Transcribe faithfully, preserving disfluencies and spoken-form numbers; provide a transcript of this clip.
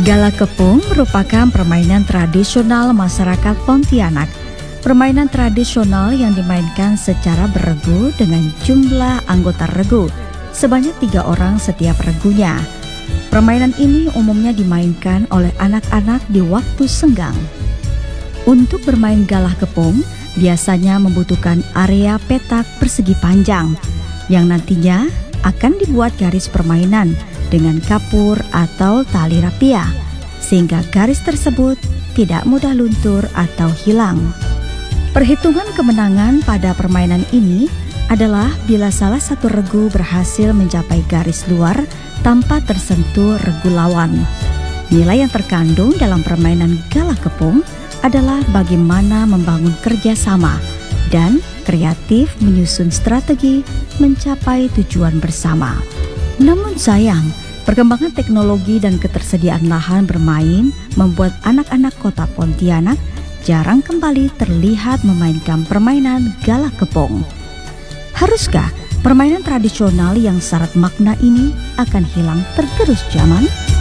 Gala Kepung merupakan permainan tradisional masyarakat Pontianak. Permainan tradisional yang dimainkan secara beregu dengan jumlah anggota regu, sebanyak tiga orang setiap regunya. Permainan ini umumnya dimainkan oleh anak-anak di waktu senggang. Untuk bermain Gala Kepung, biasanya membutuhkan area petak persegi panjang, yang nantinya akan dibuat garis permainan dengan kapur atau tali rapia, sehingga garis tersebut tidak mudah luntur atau hilang. Perhitungan kemenangan pada permainan ini adalah bila salah satu regu berhasil mencapai garis luar tanpa tersentuh regu lawan. Nilai yang terkandung dalam permainan Gala Kepung adalah bagaimana membangun kerjasama dan kreatif menyusun strategi mencapai tujuan bersama. Namun sayang, perkembangan teknologi dan ketersediaan lahan bermain membuat anak-anak kota Pontianak jarang kembali terlihat memainkan permainan Gala Kepung. Haruskah permainan tradisional yang syarat makna ini akan hilang tergerus zaman?